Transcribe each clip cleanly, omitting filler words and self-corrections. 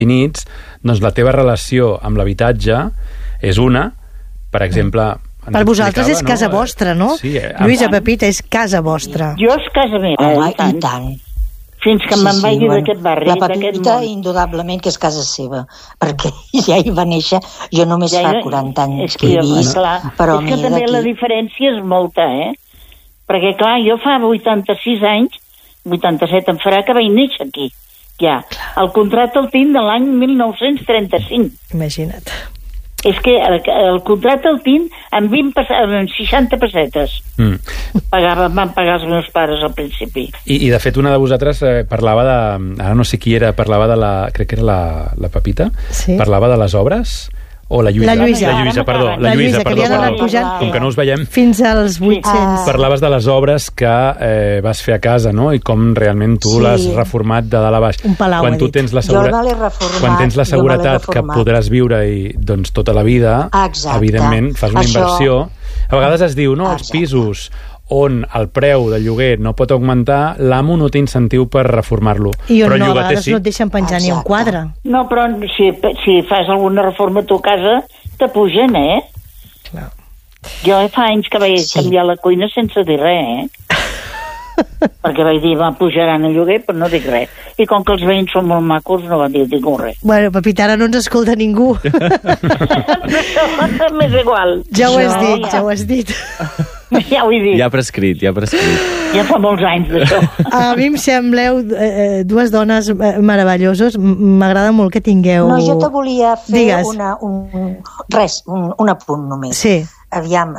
definits, doncs la teva relació amb l'habitatge és una, per exemple... Per vosaltres és casa vostra, no? Sí, Lluïsa, Pepita, és casa vostra. Jo és casa meva, i tant. Fins que me'n vagi d'aquest barri. La Pepita, indudablement, que és casa seva, perquè ja hi va néixer, jo només fa 40 anys que he vist, però és que també la diferència és molta, Perquè, clar, jo fa 86 anys, 87 em farà, que vaig néixer aquí, ja. El contracte el tinc de l'any 1935. Imagina't. És que el contracte el tinc amb 60 pessetes. Van pagar els meus pares al principi. I de fet, una de vosaltres parlava de... Ara no sé qui era, parlava de la... Crec que era la Pepita. Sí. Parlava de les obres... O la Lluïsa. La Lluïsa, perdó. Com que no us veiem. Fins als 800. Parlaves de les obres que vas fer a casa, no? I com realment tu l'has reformat de dalt a baix. Un palau, quan tu tens la quan tens la seguretat que podràs viure-hi doncs, tota la vida, evidentment fas una inversió. A vegades es diu, no? Els pisos on el preu del lloguer no pot augmentar, l'amo no té incentiu per reformar-lo. I on no, a vegades no et deixen penjar ni un quadre. No, però si fas alguna reforma a tu casa, te pugen, Clar. Jo fa anys que vaig canviar la cuina sense dir res, perquè vaig dir, pujaran el lloguer, però no dic res. I com que els veïns són molt macos, no va dir res. Bueno, Pepita, ara no ens escolta ningú. M'és igual. Ja ho has dit. Ja ho he dit. Ja ha prescrit. Ja fa molts anys d'això. A mi em sembleu dues dones meravelloses. M'agrada molt que tingueu... No, jo te volia fer un apunt només. Sí. Aviam,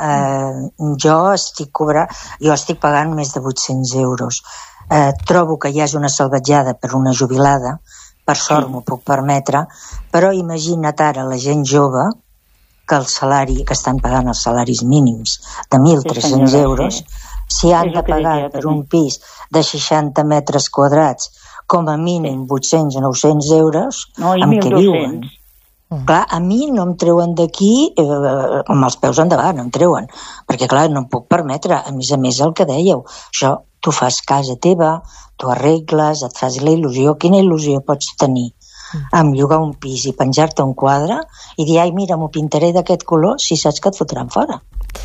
jo estic pagant més de 800 euros. Trobo que ja és una salvatjada per una jubilada, per sort m'ho puc permetre, però imagina't ara la gent jove que el salari, que estan pagant els salaris mínims de 1.300 euros, si han de pagar per un pis de 60 metres quadrats com a mínim 800 o 900 euros, amb què viuen? Clar, a mi no em treuen d'aquí amb els peus endavant, no em treuen, perquè clar, no em puc permetre. A més el que dèieu, això, tu fas casa teva, tu arregles, et fas la il·lusió. Quina il·lusió pots tenir amb llogar un pis i penjar-te un quadre i dir, ai, mira, m'ho pintaré d'aquest color, si saps que et fotran fora.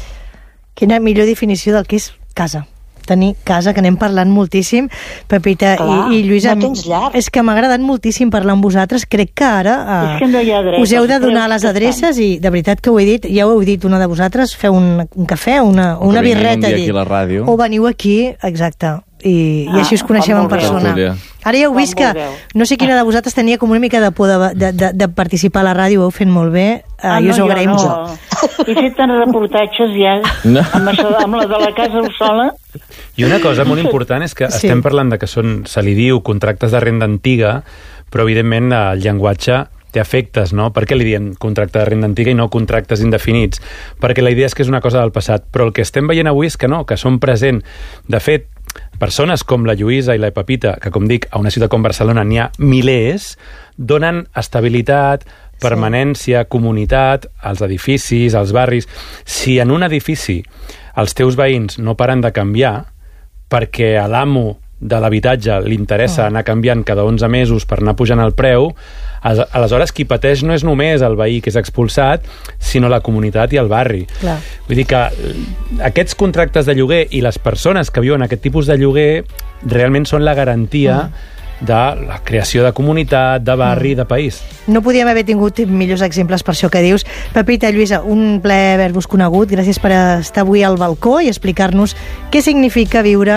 Quina millor definició del que és casa. Tenir casa, que anem parlant moltíssim, Pepita. Clar, i Lluïsa, no tens llar. És que m'ha agradat moltíssim parlar amb vosaltres. Crec que ara no us heu de donar les adreces i de veritat que ho he dit, ja ho heu dit una de vosaltres, feu un cafè, una birreta, aquí a la ràdio. O veniu aquí, exacte, i així us coneixem en persona. Ara ja heu vist que no sé quina de vosaltres tenia com una mica de por de participar a la ràdio, ho heu fet molt bé, i us ho agraïm. He fet tants reportatges ja amb la de la casa sola. I una cosa molt important és que estem parlant de que se li diu contractes de renda antiga, però evidentment el llenguatge té efectes, no? Per què li diem contracte de renda antiga i no contractes indefinits? Perquè la idea és que és una cosa del passat, però el que estem veient avui és que no, que són present. De fet, persones com la Lluïsa i la Pepita, que com dic, a una ciutat com Barcelona n'hi ha milers, donen estabilitat, permanència, comunitat als edificis, als barris. Si en un edifici els teus veïns no paren de canviar perquè a l'amo de l'habitatge li interessa anar canviant cada 11 mesos per anar pujant el preu, aleshores qui pateix no és només el veí que és expulsat, sinó la comunitat i el barri. Clar. Vull dir que aquests contractes de lloguer i les persones que viuen aquest tipus de lloguer realment són la garantia de la creació de comunitat, de barri, de país. No podíem haver tingut millors exemples per això que dius. Pepita, Lluïsa, un plaer haver-vos conegut. Gràcies per estar avui al balcó i explicar-nos què significa viure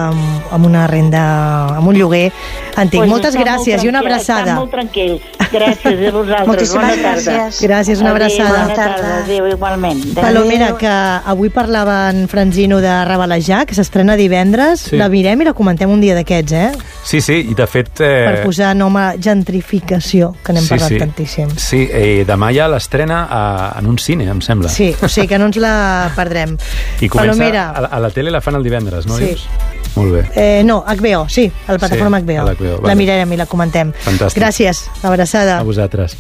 amb una renda, amb un lloguer antic. Moltes gràcies i una abraçada. Està molt tranquil. Gràcies a vosaltres. Moltíssimes gràcies. Gràcies, una abraçada. Bona tarda. Adéu, igualment. Palomera, que avui parlava en Franzino de Rabalejar, que s'estrena divendres. La mirem i la comentem un dia d'aquests, Sí, i de fet... Per posar nom a gentrificació, que n'hem parlat tantíssim. Sí, demà ja l'estrena en un cine, em sembla. Sí, o sigui que no ens la perdrem. I comença, a la tele la fan el divendres, no? Sí. Dius? Molt bé. No, HBO, sí, a la plataforma HBO. A l'HBO, la mirarem i la comentem. Fantàstic. Gràcies, abraçada. A vosaltres.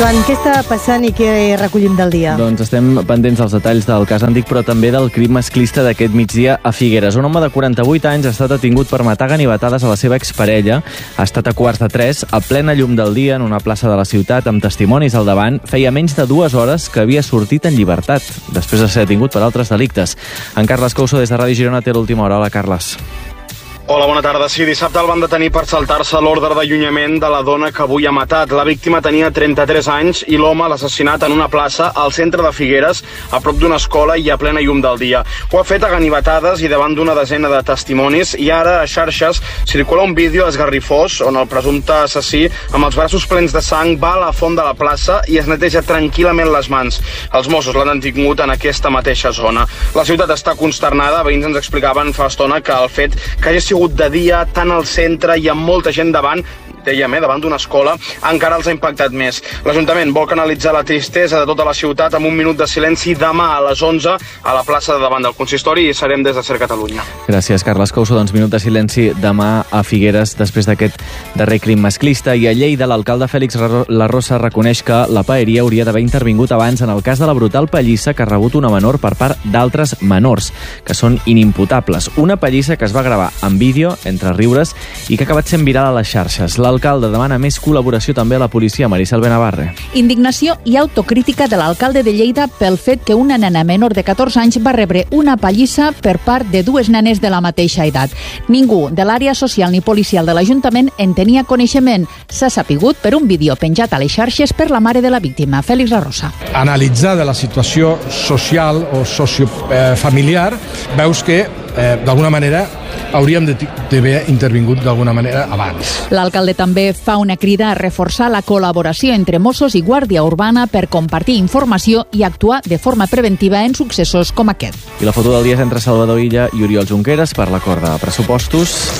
Joan, què està passant i què recollim del dia? Doncs estem pendents dels detalls del cas Antic, però també del crim masclista d'aquest migdia a Figueres. Un home de 48 anys ha estat detingut per matar ganivetades a la seva exparella. Ha estat a 2:15, a plena llum del dia, en una plaça de la ciutat, amb testimonis al davant. Feia menys de 2 hores que havia sortit en llibertat, després de ser detingut per altres delictes. En Carles Couso, des de Ràdio Girona, té l'última hora. Hola, Carles. Hola, bona tarda. Sí, dissabte el van detenir per saltar-se l'ordre d'allunyament de la dona que avui ha matat. La víctima tenia 33 anys i l'home l'ha assassinat en una plaça al centre de Figueres, a prop d'una escola i a plena llum del dia. Ho ha fet a ganivetades i davant d'una desena de testimonis, i ara a xarxes circula un vídeo esgarrifós on el presumpte assassí, amb els braços plens de sang, va a la font de la plaça i es neteja tranquil·lament les mans. Els Mossos l'han detingut en aquesta mateixa zona. La ciutat està consternada. Veïns ens explicaven fa estona que el fet que hagi sigut de dia, tant al centre i amb molta gent davant, dèiem, davant d'una escola, encara els ha impactat més. L'Ajuntament vol canalitzar la tristesa de tota la ciutat amb un minut de silenci demà a les 11 a la plaça de davant del consistori, i serem des de Ser Catalunya. Gràcies, Carles Couso. Doncs minut de silenci demà a Figueres després d'aquest darrer crim masclista. I a Lleida, l'alcalde Fèlix Larrosa reconeix que la paeria hauria d'haver intervingut abans en el cas de la brutal pallissa que ha rebut una menor per part d'altres menors, que són inimputables. Una pallissa que es va gravar en vídeo, entre riures, i que ha acabat sent viral a les xarxes. L'alcalde demana més col·laboració també a la policia. Maricel Benavarre. Indignació i autocrítica de l'alcalde de Lleida pel fet que una nena menor de 14 anys va rebre una pallissa per part de 2 nenes de la mateixa edat. Ningú de l'àrea social ni policial de l'Ajuntament en tenia coneixement. S'ha sapigut per un vídeo penjat a les xarxes per la mare de la víctima, Fèlix Larrosa. Analitzada la situació social o sociofamiliar, veus que d'alguna manera hauríem d'haver intervingut d'alguna manera abans. L'alcalde també fa una crida a reforçar la col·laboració entre Mossos i Guàrdia Urbana per compartir informació i actuar de forma preventiva en successos com aquest. I la foto del dia és entre Salvador Illa i Oriol Junqueras per l'acord de pressupostos.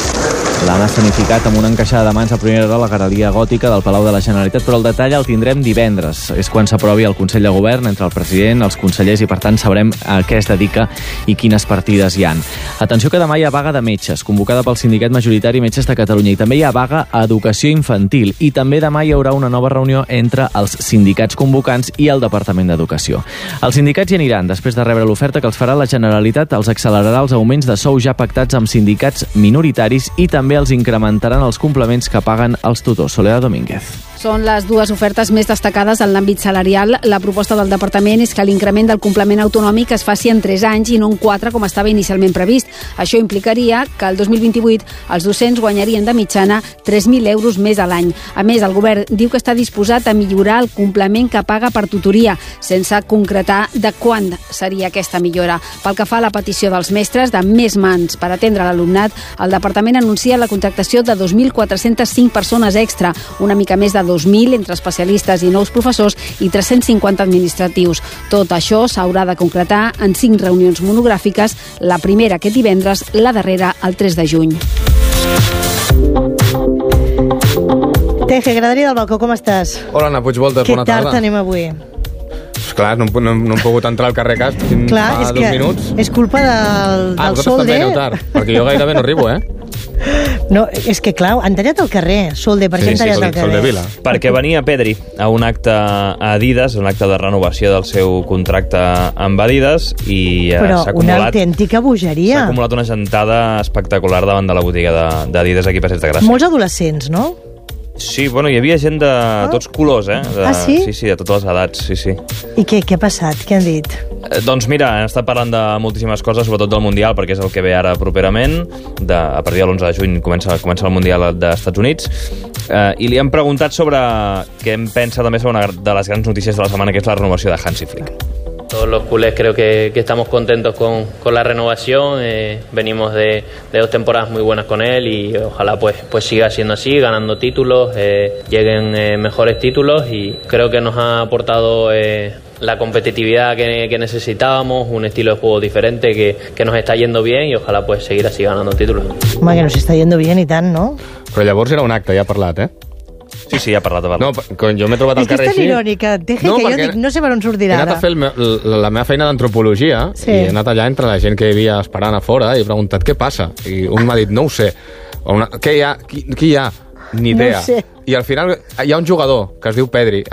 L'han escenificat amb una encaixada de mans a primera hora a la galeria gòtica del Palau de la Generalitat, però el detall el tindrem divendres. És quan s'aprovi el Consell de Govern entre el president, els consellers, i per tant sabrem a què es dedica i quines partides hi han. Atenció que demà hi ha vaga de metges, convocada pel sindicat majoritari Metges de Catalunya, i també hi ha vaga a Educació Infantil, i també demà hi haurà una nova reunió entre els sindicats convocants i el Departament d'Educació. Els sindicats hi aniran després de rebre l'oferta que els farà la Generalitat. Els accelerarà els augments de sou ja pactats amb sindicats minoritaris i també els incrementaran els complements que paguen els tutors. Soledad Domínguez. Són les dues ofertes més destacades en l'àmbit salarial. La proposta del departament és que l'increment del complement autonòmic es faci en 3 anys i no en 4, com estava inicialment previst. Això implicaria que el 2028 els docents guanyarien de mitjana 3.000 euros més a l'any. A més, el govern diu que està disposat a millorar el complement que paga per tutoria, sense concretar de quan seria aquesta millora. Pel que fa a la petició dels mestres de més mans per atendre l'alumnat, el departament anuncia la contractació de 2.405 persones extra, una mica més de 2.000 entre especialistes i nous professors i 350 administratius. Tot això s'haurà de concretar en 5 reunions monogràfiques, la primera aquest divendres, la darrera el 3 de juny. Teje, Graderia del Balcó, com estàs? Hola, Anna Puigvoltes, bona tarda. Que tard anem avui. Clar, no hem pogut entrar al carrer Cast fins fa 2 minuts. És culpa del sol també aneu tard, perquè jo gairebé no arribo, No, és que clar, han tallat el carrer, Solde, per què han tallat el carrer? Perquè venia Pedri a un acte a Adidas, un acte de renovació del seu contracte amb Adidas, i però una autèntica bogeria. S'ha acumulat una gentada espectacular davant de la botiga d'Adidas aquí a Passeig de Gràcia. Molts adolescents, no? Sí, bueno, hi havia gent de tots colors, sí? Sí, de totes les edats, sí. I què ha passat? Què han dit? Doncs mira, hem estat parlant de moltíssimes coses, sobretot del Mundial, perquè és el que ve ara properament. A partir de l'11 de juny comença el Mundial dels Estats Units. I li han preguntat sobre què en pensa també sobre una de les grans notícies de la setmana, que és la renovació de Hansi Flick. Todos los culés creo que estamos contentos con la renovación. Venimos de 2 temporadas muy buenas con él y ojalá pues siga siendo así, ganando títulos, lleguen mejores títulos, y creo que nos ha aportado la competitividad que necesitábamos, un estilo de juego diferente que nos está yendo bien, y ojalá pues seguir así ganando títulos. Home, que nos està yendo bien i tant, no? Però llavors era un acte, ja ha parlat, Sí, ja ha parlat. No, jo m'he trobat al carrer així. És que és tan irònica, Teje, que jo dic, no sé per on sortirà ara. He anat a fer la meva feina d'antropologia, i he anat allà entre la gent que hi havia esperant a fora i he preguntat què passa, i un m'ha dit, no ho sé. Què hi ha? Qui hi ha? Ni idea. No ho sé. I al final hi ha un jugador que es diu Pedri.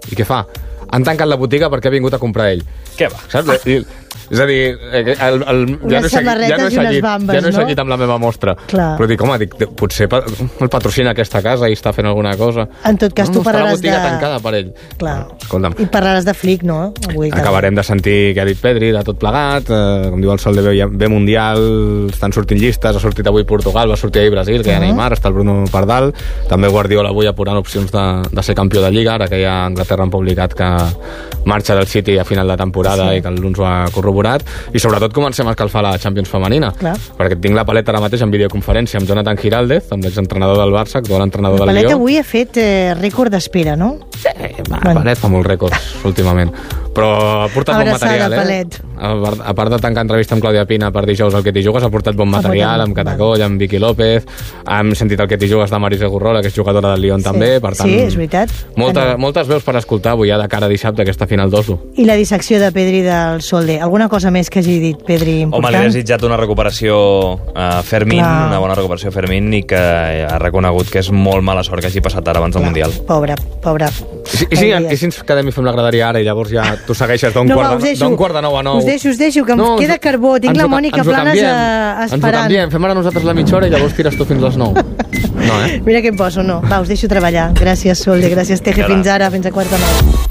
I què fa? Han tancat la botiga perquè ha vingut a comprar ell. Què va? Saps? És a dir, ja no he seguit amb la meva mostra. Clar. Però dic, home, potser el patrocina aquesta casa i està fent alguna cosa. En tot cas, tu parlaràs de... la botiga tancada per ell. Clar. Escolta'm. I parlaràs de Flick, no? Avui, acabarem de sentir què ha dit Pedri, de tot plegat, com diu el Sol de B Mundial, estan sortint llistes, ha sortit avui Portugal, va sortir ahir Brasil, que hi ha Neymar, està el Bruno per dalt, també Guardiola avui apurant opcions de ser campió de Lliga, ara que ja Anglaterra han publicat que marxa del City a final de temporada i que l'Uns ho ha corroborat, i sobretot comencem a escalfar la Champions femenina. Clar. Perquè tinc la paleta ara mateix en videoconferència amb Jonathan Giraldez, amb l'exentrenador del Barça, actual entrenador del Lió. La paleta avui ha fet rècord d'espera, no? Sí, la Palet fa molts rècords últimament, però ha portat bon material, a part de tancar entrevista amb Clàudia Pina per dijous al Que t'hi jugues, ha portat bon material amb Catacoll, amb Vicky López, hem sentit el Que t'hi jugues de Marise Gurrola, que és jugadora del Lyon també, per tant, sí, és veritat. Moltes veus per escoltar avui de cara a dissabte aquesta final d'Oslo. I la dissecció de Pedri del Solde, alguna cosa més que hagi dit Pedri important? Home, li ha desitjat una recuperació a Fermín, una bona recuperació a Fermín, i que ha reconegut que és molt mala sort que hagi passat ara abans del Mundial. Pobre. I si ens quedem i fem la graderia ara i llavors ja tu segueixes d'un quart de 9 a 9? Us deixo, que em queda carbó. Tinc la Mònica Planes esperant. Ens ho canviem, fem ara nosaltres la mitja hora i llavors tires tu fins les 9. No, Mira què em poso, no. Va, us deixo treballar. Gràcies, Solde, gràcies, Teje. Fins ara, fins a quart de 9.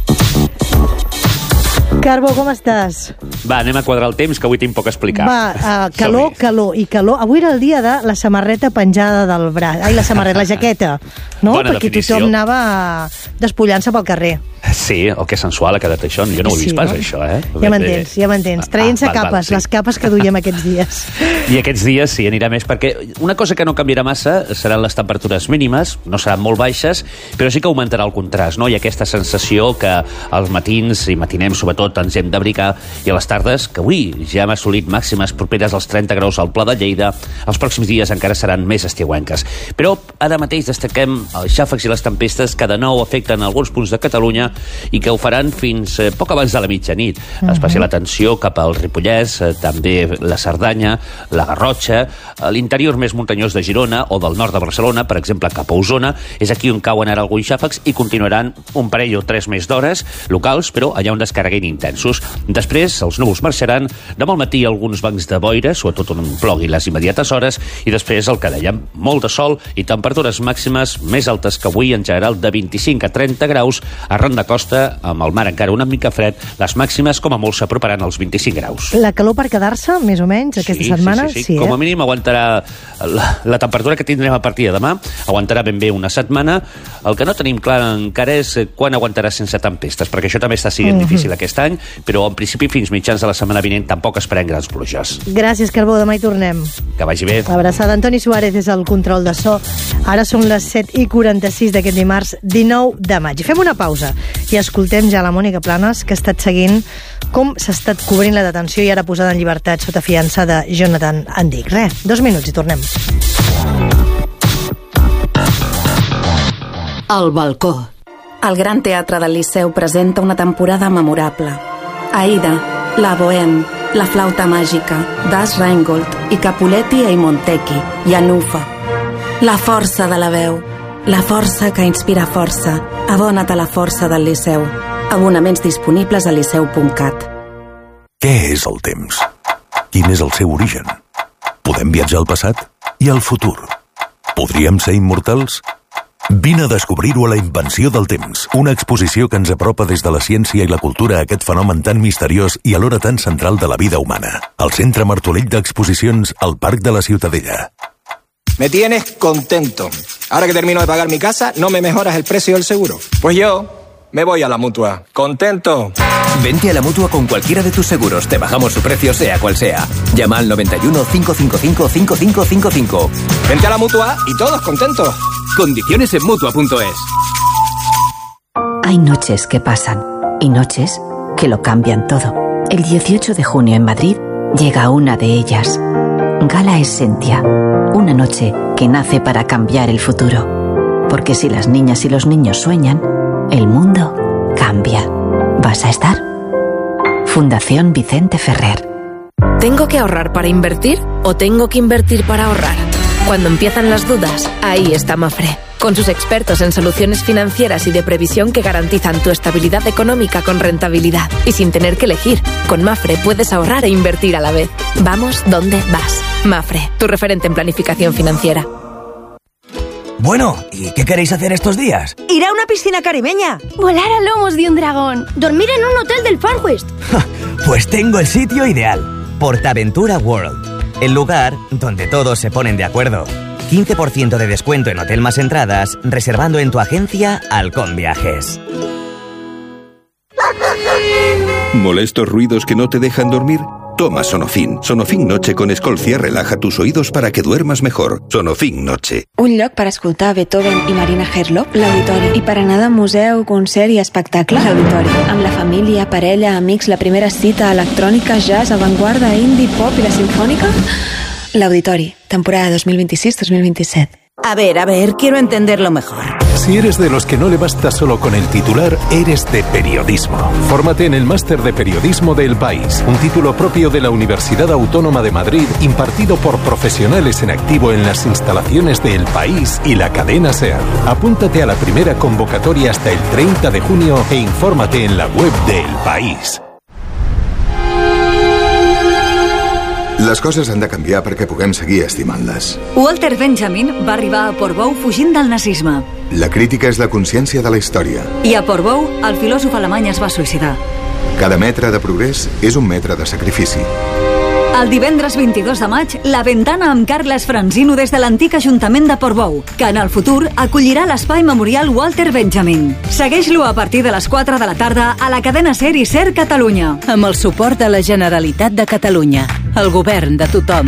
Carbo, com estàs? Va, anem a quadrar el temps, que avui tinc poc a explicar. Va, calor. Avui era el dia de la samarreta penjada del braç. Ai, la jaqueta, no? Bona perquè definició. Tothom anava despullant-se pel carrer. Sí, que sensual ha quedat això. Jo no ho he vist pas, això, Ja m'entens. Traient-se capes, les capes que duiem aquests dies. I aquests dies sí, anirà més, perquè una cosa que no canviarà massa seran les temperatures mínimes, no seran molt baixes, però sí que augmentarà el contrast, no? I aquesta sensació que als matins i matinem, sobretot, ens hem d'abrigar, i a les tardes, que avui ja hem assolit màximes properes als 30 graus al Pla de Lleida, els pròxims dies encara seran més estiuenques. Però ara mateix destaquem els xàfecs i les tempestes que de nou afecten alguns punts de Catalunya i que ho faran fins poc abans de la mitjanit. Especial atenció cap al Ripollès, també la Cerdanya, la Garrotxa, l'interior més muntanyós de Girona o del nord de Barcelona, per exemple cap a Osona, és aquí on cauen ara alguns xàfecs i continuaran un parell o 3 més d'hores locals, però allà on descarreguin intensos. Després els núvols marxaran, demà al matí alguns bancs de boira, sobretot on plogui les immediates hores, i després el que dèiem, molt de sol i temperatures màximes més altes que avui, en general de 25 a 30 graus, arran de costa, amb el mar encara una mica fred, les màximes com a molt s'aproparan als 25 graus. La calor per quedar-se, més o menys, aquesta setmana? Sí. Com a mínim aguantarà la temperatura que tindrem a partir de demà, aguantarà ben bé una setmana. El que no tenim clar encara és quan aguantarà sense tempestes, perquè això també està sent difícil aquest any, però en principi fins mitjans de la setmana vinent tampoc esperem grans pluges. Gràcies, Carbó, demà hi tornem. Que vagi bé. Abraçada. Antoni Suárez és el control de so. Ara són les 7:46 d'aquest dimarts 19 de maig. Fem una pausa i escoltem ja la Mònica Planes, que ha estat seguint com s'ha estat cobrint la detenció i ara posada en llibertat sota fiança de Jonathan Andic. 2 minuts i tornem. El balcó. El Gran Teatre del Liceu presenta una temporada memorable. Aida, la Bohème, la flauta màgica, Das Rheingold i Capuletti e Montecchi, i Anufa. La força de la veu, la força que inspira força. Abona't a la força del Liceu. Abonaments disponibles a liceu.cat. Què és el temps? Quin és el seu origen? Podem viatjar al passat i al futur? Podríem ser immortals? Vine a descobrir-ho a La Invenció del Temps, una exposició que ens apropa des de la ciència i la cultura a aquest fenomen tan misteriós i alhora tan central de la vida humana. Al Centre Martorell d'Exposicions, al Parc de la Ciutadella. Me tienes contento. Ahora que termino de pagar mi casa, ¿no me mejoras el precio del seguro? Pues yo me voy a la Mutua. ¿Contento? Vente a la Mutua con cualquiera de tus seguros. Te bajamos su precio sea cual sea. Llama al 91 555 5555. Vente a la Mutua y todos contentos. Condiciones en Mutua.es. Hay noches que pasan y noches que lo cambian todo. El 18 de junio en Madrid llega una de ellas. Gala Essentia. Una noche que nace para cambiar el futuro. Porque si las niñas y los niños sueñan, el mundo cambia. ¿Vas a estar? Fundación Vicente Ferrer. ¿Tengo que ahorrar para invertir o tengo que invertir para ahorrar? Cuando empiezan las dudas, ahí está Mafre. con sus expertos en soluciones financieras y de previsión que garantizan tu estabilidad económica con rentabilidad y sin tener que elegir. Con Mafre puedes ahorrar e invertir a la vez. Vamos donde vas. Mafre, tu referente en planificación financiera. Bueno, ¿y qué queréis hacer estos días? Ir a una piscina caribeña. Volar a lomos de un dragón. Dormir en un hotel del Far West. Pues tengo el sitio ideal. PortAventura World. El lugar donde todos se ponen de acuerdo. 15% de descuento en hotel más entradas, reservando en tu agencia Halcón Viajes. ¿Molestos ruidos que no te dejan dormir? Toma Sonofin. Sonofin Noche con Escolcia relaja tus oídos para que duermas mejor. Sonofin Noche. Un lloc per escoltar Beethoven i Marina Herlop, l'Auditori. I per anar de museu, concert i espectacle, l'Auditori. Amb la família, parella, amics, la primera cita, electrònica, jazz, avantguarda, indie, pop i la sinfònica... L'Auditori, temporada 2026-2027. A ver, quiero entenderlo mejor. Si eres de los que no le basta solo con el titular, eres de periodismo. Fórmate en el Máster de Periodismo de El País, un título propio de la Universidad Autónoma de Madrid, impartido por profesionales en activo en las instalaciones de El País y la cadena SER. Apúntate a la primera convocatoria hasta el 30 de junio e infórmate en la web de El País. Les coses han de canviar perquè puguem seguir estimant-les. Walter Benjamin va arribar a Portbou fugint del nazisme. La crítica és la consciència de la història. I a Portbou, el filòsof alemany es va suïcidar. Cada metre de progrés és un metre de sacrifici. El divendres 22 de maig, La Ventana amb Carles Franzino des de l'antic Ajuntament de Portbou, que en el futur acollirà l'espai memorial Walter Benjamin. Segueix-lo a partir de les 4 de la tarda a la cadena SER i SER Catalunya. Amb el suport de la Generalitat de Catalunya, el govern de tothom.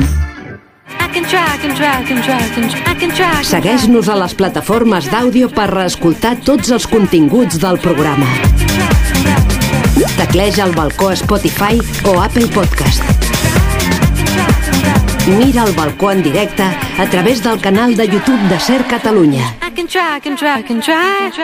Segueix-nos a les plataformes d'àudio per reescoltar tots els continguts del programa. Tecleja El Balcó a Spotify o Apple Podcast. Mira El Balcó en directe a través del canal de YouTube de SER Catalunya.